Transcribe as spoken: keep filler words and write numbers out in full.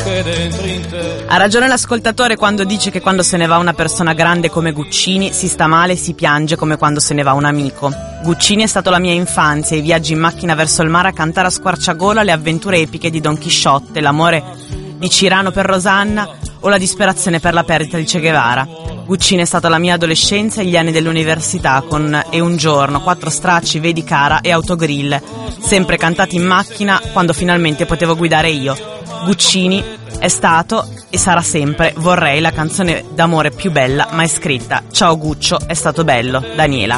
che dentro in te. Ha ragione l'ascoltatore quando dice che quando se ne va una persona grande come Guccini si sta male e si piange come quando se ne va un amico. Guccini è stato la mia infanzia, i viaggi in macchina verso il mare a cantare a squarciagola le avventure epiche di Don Chisciotte, l'amore di Cirano per Rosanna o la disperazione per la perdita di Che Guevara. Guccini è stata la mia adolescenza e gli anni dell'università con E un giorno, Quattro stracci, Vedi cara e Autogrill, sempre cantati in macchina quando finalmente potevo guidare io. Guccini è stato e sarà sempre Vorrei, la canzone d'amore più bella mai scritta. Ciao Guccio, è stato bello. Daniela.